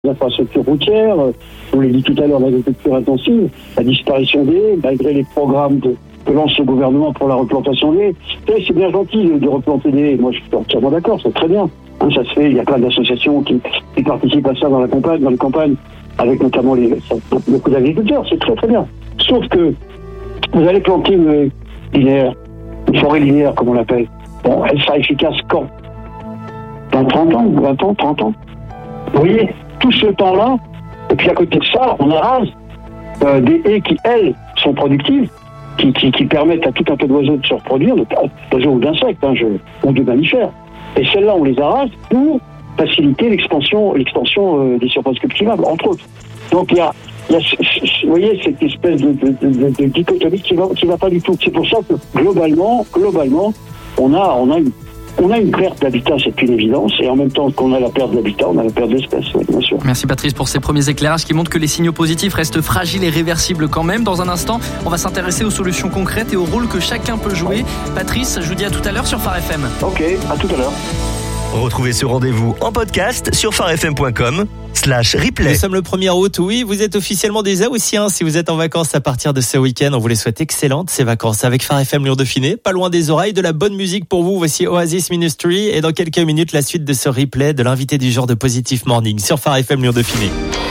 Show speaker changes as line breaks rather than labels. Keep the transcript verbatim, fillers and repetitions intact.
les infrastructures routières, je vous l'ai dit tout à l'heure, l'agriculture intensive, la disparition des haies, malgré les programmes de, que lance le gouvernement pour la replantation des haies. C'est, c'est bien gentil de, de replanter des haies, moi je suis entièrement d'accord, c'est très bien. Hein, ça se fait, il y a plein d'associations qui, qui participent à ça dans la campagne, dans les campagnes, avec notamment les, beaucoup d'agriculteurs, c'est très très bien. Sauf que vous allez planter une haie linéaire, une forêt linéaire comme on l'appelle. Bon, elle sera efficace quand ? Dans trente ans, vingt ans, trente ans. Vous voyez, tout ce temps-là, et puis à côté de ça, on arrase euh, des haies qui, elles, sont productives, qui, qui, qui permettent à tout un tas d'oiseaux de se reproduire, d'oiseaux ou d'insectes, hein, je, ou de mammifères. Et celles-là, on les arrase pour faciliter l'expansion, l'extension euh, des surfaces cultivables, entre autres. Donc il y a, il y a vous voyez, cette espèce de, de, de, de dichotomie qui va, qui va pas du tout. C'est pour ça que globalement, globalement, on a, on a une On a une perte d'habitat, c'est une évidence, et en même temps qu'on a la perte d'habitat, on a la perte d'espèces, oui, bien sûr.
Merci Patrice pour ces premiers éclairages qui montrent que les signaux positifs restent fragiles et réversibles quand même. Dans un instant, on va s'intéresser aux solutions concrètes et au rôle que chacun peut jouer. Patrice, je vous dis à tout à l'heure sur Phare F M.
Ok, à tout à l'heure.
Retrouvez ce rendez-vous en podcast sur pharefm point com slash replay.
Nous sommes le premier août, oui, vous êtes officiellement des Haussiens. Si vous êtes en vacances à partir de ce week-end, on vous les souhaite excellentes ces vacances avec Phare F M Lyon Dauphiné. Pas loin des oreilles, de la bonne musique pour vous. Voici Oasis Ministry et dans quelques minutes, la suite de ce replay de l'invité du jour de Positive Morning sur Phare F M Lyon Dauphiné.